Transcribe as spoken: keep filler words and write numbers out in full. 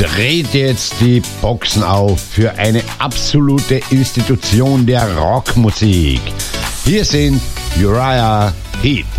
dreht jetzt die Boxen auf für eine absolute Institution der Rockmusik. Hier sind Uriah Heep.